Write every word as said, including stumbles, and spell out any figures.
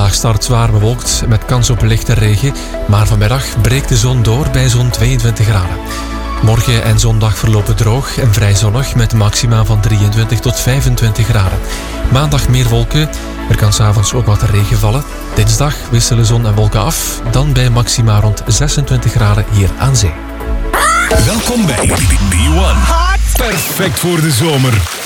Zondag start zwaar bewolkt met kans op lichte regen, maar vanmiddag breekt de zon door bij zo'n tweeëntwintig graden. Morgen en zondag verlopen droog en vrij zonnig met maxima van drieëntwintig tot vijfentwintig graden. Maandag meer wolken, er kan 's avonds ook wat regen vallen. Dinsdag wisselen zon en wolken af, dan bij maxima rond zesentwintig graden hier aan zee. Welkom bij B one. Perfect voor de zomer.